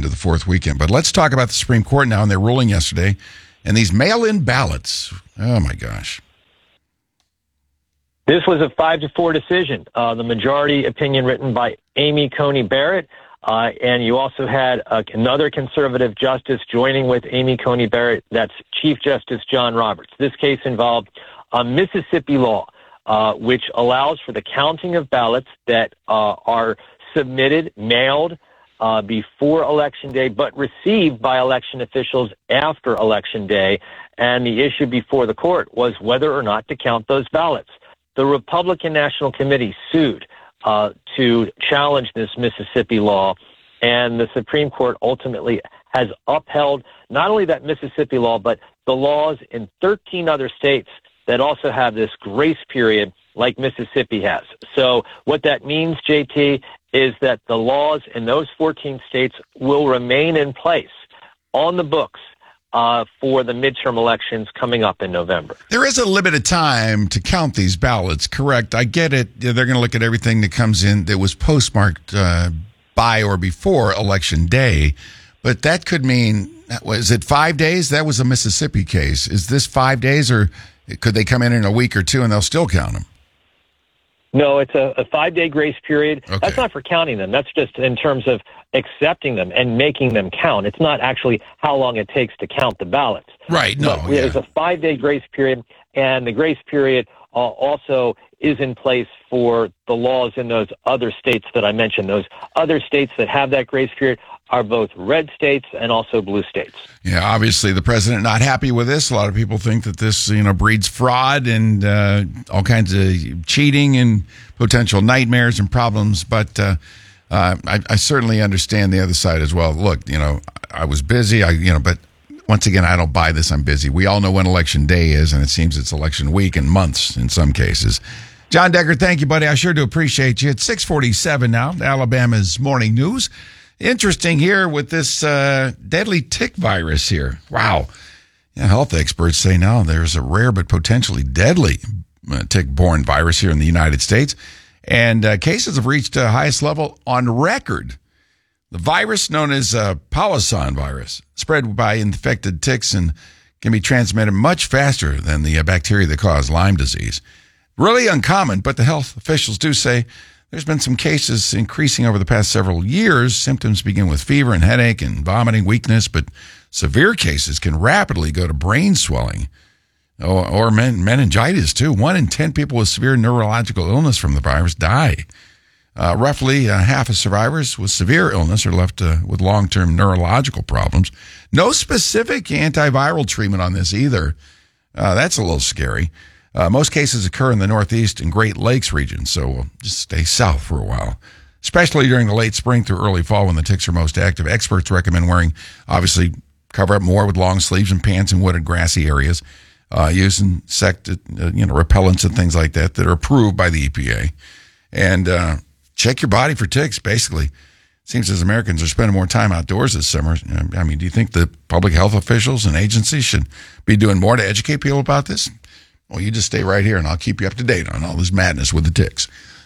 into the fourth weekend. But let's talk about the Supreme Court now and their ruling yesterday and these mail-in ballots. Oh, my gosh. This was a 5-4 decision. The majority opinion written by Amy Coney Barrett. And you also had another conservative justice joining with Amy Coney Barrett. That's Chief Justice John Roberts. This case involved a Mississippi law, which allows for the counting of ballots that are submitted, mailed before Election Day, but received by election officials after Election Day. And the issue before the court was whether or not to count those ballots. The Republican National Committee sued to challenge this Mississippi law, and the Supreme Court ultimately has upheld not only that Mississippi law, but the laws in 13 other states that also have this grace period like Mississippi has. So what that means, JT, is that the laws in those 14 states will remain in place on the books for the midterm elections coming up in November. There is a limited time to count these ballots, correct? I get it. They're going to look at everything that comes in that was postmarked by or before Election Day. But that could mean, was it 5 days? That was a Mississippi case. Is this 5 days, or could they come in a week or two and they'll still count them? No, it's a 5-day grace period. Okay. That's not for counting them. That's just in terms of accepting them and making them count. It's not actually how long it takes to count the ballots. Right, no. But there's a 5-day grace period, and the grace period also is in place for the laws in those other states that I mentioned. Those other states that have that grace period are both red states and also blue states. Yeah, obviously the president not happy with this. A lot of people think that this, breeds fraud and all kinds of cheating and potential nightmares and problems. But I certainly understand the other side as well. Look, I was busy, but once again, I don't buy this. I'm busy. We all know when Election Day is, and it seems it's election week and months in some cases. John Decker, thank you, buddy. I sure do appreciate you. It's 6:47 now, Alabama's Morning News. Interesting here with this deadly tick virus here. Wow. Yeah, health experts say now there's a rare but potentially deadly tick-borne virus here in the United States. And cases have reached the highest level on record. The virus, known as Powassan virus, spread by infected ticks and can be transmitted much faster than the bacteria that cause Lyme disease. Really uncommon, but the health officials do say there's been some cases increasing over the past several years. Symptoms begin with fever and headache and vomiting, weakness, but severe cases can rapidly go to brain swelling or meningitis, too. 1 in 10 people with severe neurological illness from the virus die. Roughly half of survivors with severe illness are left with long-term neurological problems. No specific antiviral treatment on this either. That's a little scary. Most cases occur in the Northeast and Great Lakes region, so we'll just stay south for a while, especially during the late spring through early fall when the ticks are most active. Experts recommend obviously, cover up more with long sleeves and pants in wooded, grassy areas, using repellents and things like that are approved by the EPA. And check your body for ticks, basically. It seems as Americans are spending more time outdoors this summer. I mean, do you think the public health officials and agencies should be doing more to educate people about this? Well, you just stay right here, and I'll keep you up to date on all this madness with the ticks.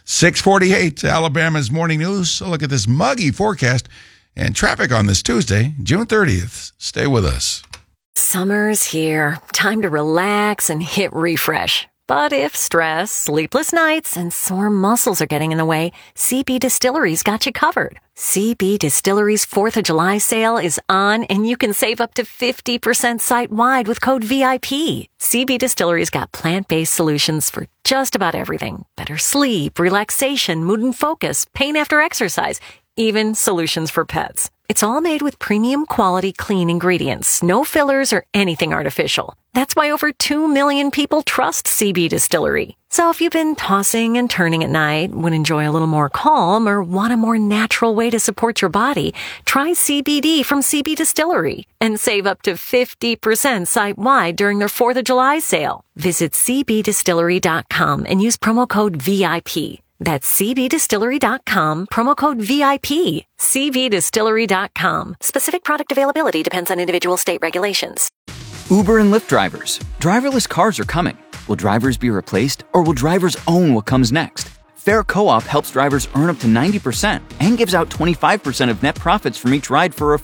6:48, Alabama's Morning News. So look at this muggy forecast and traffic on this Tuesday, June 30th. Stay with us. Summer's here. Time to relax and hit refresh. But if stress, sleepless nights, and sore muscles are getting in the way, CB Distillery's got you covered. CB Distillery's 4th of July sale is on, and you can save up to 50% site-wide with code VIP. CB Distillery's got plant-based solutions for just about everything. Better sleep, relaxation, mood and focus, pain after exercise, even solutions for pets. It's all made with premium quality clean ingredients, no fillers or anything artificial. That's why over 2 million people trust CB Distillery. So if you've been tossing and turning at night, would enjoy a little more calm, or want a more natural way to support your body, try CBD from CB Distillery and save up to 50% site-wide during their 4th of July sale. Visit cbdistillery.com and use promo code VIP. That's cbdistillery.com, promo code VIP. cbdistillery.com. Specific product availability depends on individual state regulations. Uber and Lyft drivers. Driverless cars are coming. Will drivers be replaced, or will drivers own what comes next? Fair Co-op helps drivers earn up to 90% and gives out 25% of net profits from each ride for